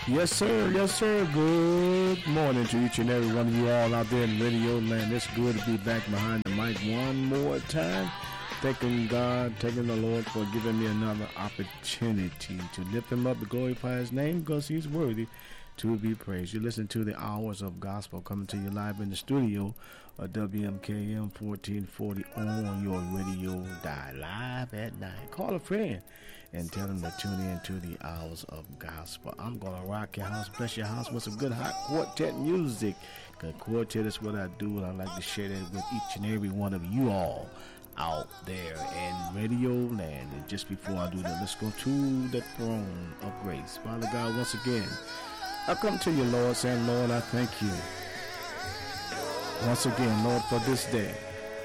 Yes, sir. Yes, sir. Good morning to each and every one of you all out there in radio land. It's good to be back behind the mic one more time. Thanking God, thanking the Lord for giving me another opportunity to lift him up, to glorify his name, because he's worthy to be praised. You listen to the Hours of Gospel coming to you live in the studio of WMKM 1440 on your radio dial, live at night. Call a friend and tell them to tune in to the Hours of Gospel. I'm going to rock your house, bless your house with some good hot quartet music. Because quartet is what I do, and I like to share that with each and every one of you all out there in radio land. And just before I do that, let's go to the throne of grace. Father God, once again, I come to you, Lord, saying, Lord, I thank you once again, Lord, for this day.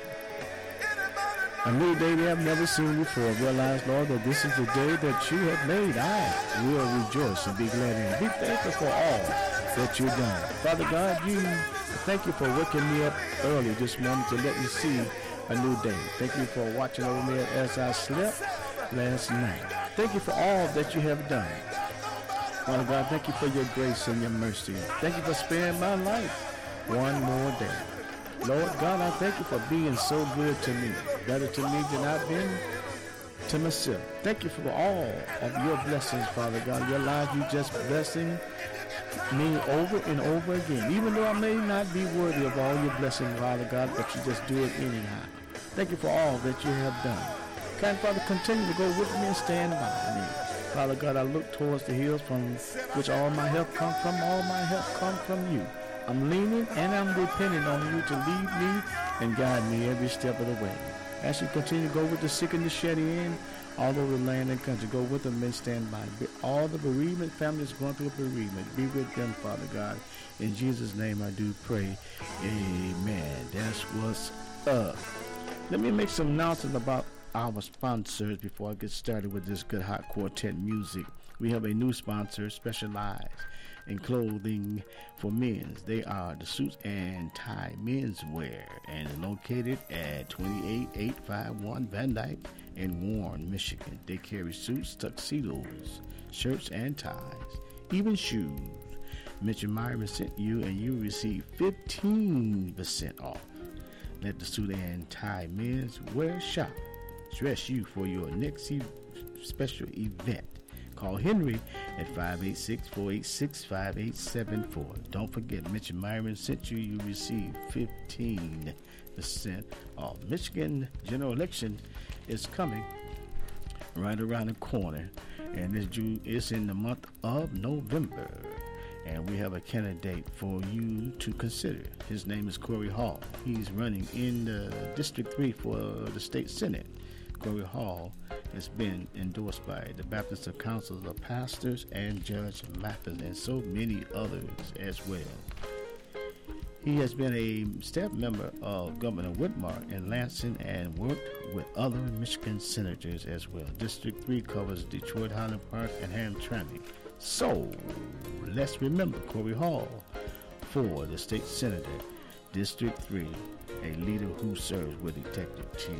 A new day that I've never seen before. Realize, Lord, that this is the day that you have made. I will rejoice and be glad in it. Be thankful for all that you've done. Father God, thank you for waking me up early this morning to let me see a new day. Thank you for watching over me as I slept last night. Thank you for all that you have done. Father God, thank you for your grace and your mercy. Thank you for sparing my life one more day. Lord God, I thank you for being so good to me, better to me than I've been to myself. Thank you for all of your blessings, Father God. Your life, you just blessing me over and over again. Even though I may not be worthy of all your blessings, Father God, but you just do it anyhow. Thank you for all that you have done. Kind Father, continue to go with me and stand by me. Father God, I look towards the hills from which all my help comes from. All my help comes from you. I'm leaning and I'm depending on you to lead me and guide me every step of the way. As you continue to go with the sick and the shed in, all over the land and country, go with them and stand by. All the bereavement families going through bereavement, be with them, Father God. In Jesus' name I do pray. Amen. That's what's up. Let me make some announcements about our sponsors before I get started with this good hot quartet music. We have a new sponsor specialized in clothing for men. They are the Suits and Tie Menswear and located at 28851 Van Dyke in Warren, Michigan. They carry suits, tuxedos, shirts, and ties, even shoes. Mention Myron sent you and you receive 15% off. Let the Suit and Tie Menswear shop dress you for your next special event. Call Henry at 586-486-5874. Don't forget, mention Myron sent you. You receive 15% off. Michigan general election is coming right around the corner, and it's in the month of November. And we have a candidate for you to consider. His name is Corey Hall. He's running in the District 3 for the State Senate. Corey Hall has been endorsed by the Baptist Council of Pastors and Judge Mathis and so many others as well. He has been a staff member of Governor Whitmer in Lansing and worked with other Michigan senators as well. District 3 covers Detroit, Highland Park, and Hamtramck. So, let's remember Corey Hall for the state senator, District 3, a leader who serves with Detective T.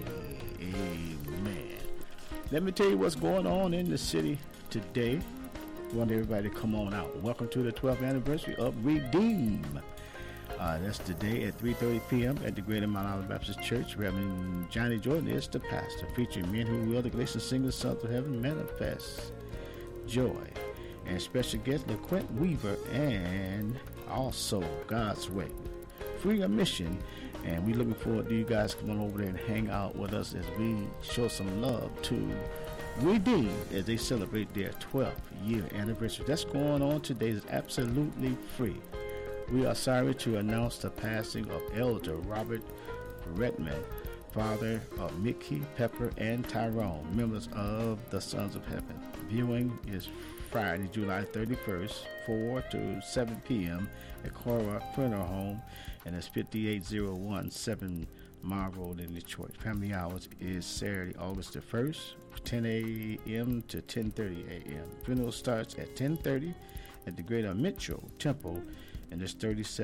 Amen. Let me tell you what's going on in the city today. I want everybody to come on out. Welcome to the 12th anniversary of Redeem. That's today at 3:30 p.m. at the Greater Mount Olive Baptist Church. Reverend Johnny Jordan is the pastor, featuring men who will the Galatian singers, Sons of Heaven, manifest joy. And special guest LaQuint Weaver, and also God's Way. Free admission, and we're looking forward to you guys coming over there and hang out with us as we show some love to Redeem as they celebrate their 12th year anniversary. That's going on today. It's absolutely free. We are sorry to announce the passing of Elder Robert Redman, father of Mickey, Pepper, and Tyrone, members of the Sons of Heaven. Viewing is Friday, July 31st, 4 to 7 p.m. at Cora Funeral Home, and it's 58017 Mile Road in Detroit. Family hours is Saturday, August the 1st, 10 a.m. to 10:30 a.m. Funeral starts at 10:30 at the Greater Metro Temple, and it's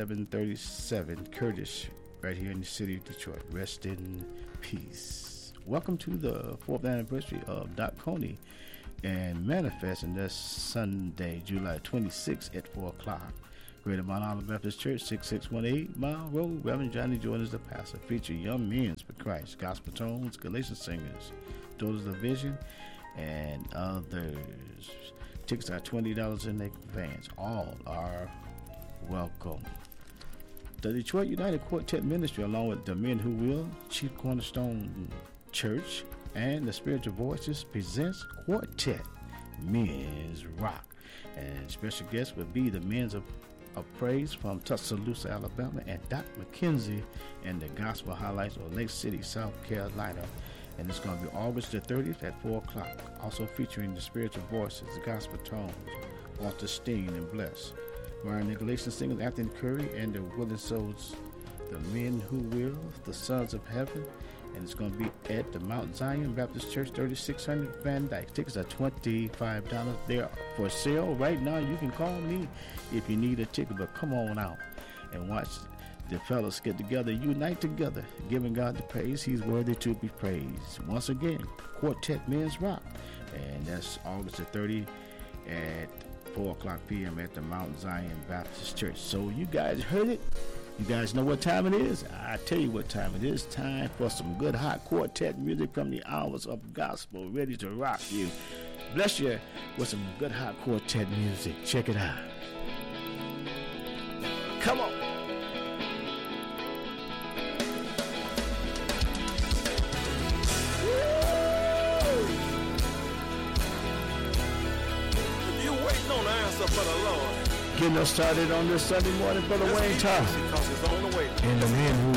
3737 Curtis, right here in the city of Detroit. Rest in peace. Welcome to the 4th anniversary of Doc Coney and manifesting this Sunday, July 26th at 4 o'clock. Greater Mount Olive Baptist Church, 6618 Mile Road. Reverend Johnny Jordan is the pastor. Feature Young Men's for Christ, Gospel Tones, Galatians Singers, Daughters of Vision, and others. Tickets are $20 in advance. All are welcome. The Detroit United Quartet Ministry, along with the Men Who Will, Chief Cornerstone Church, and the Spiritual Voices, presents Quartet Men's Rock. And special guests will be the Men's of Praise from Tuscaloosa, Alabama, and Doc McKenzie and the Gospel Highlights of Lake City, South Carolina. And it's going to be August the 30th at 4 o'clock. Also featuring the Spiritual Voices, the Gospel Tones, Walter Steen and Bless, Ryan Nicolation Singers, Anthony Curry, and the Willing Souls, the Men Who Will, the Sons of Heaven. And it's going to be at the Mount Zion Baptist Church, 3600 Van Dyke. Tickets are $25. They're for sale right now. You can call me if you need a ticket, but come on out and watch the fellas get together, unite together, giving God the praise. He's worthy to be praised. Once again, Quartet Men's Rock. And that's August the 30th at 4 o'clock p.m. at the Mount Zion Baptist Church. So you guys heard it. You guys know what time it is? I tell you what time it is. Time for some good hot quartet music from the Hours of Gospel, ready to rock you. Bless you with some good hot quartet music. Check it out. Come on. If you're waiting on the answer for the Lord, Getting us started on this Sunday morning, Brother Wayne Todd. because it's on the way. And the Men Who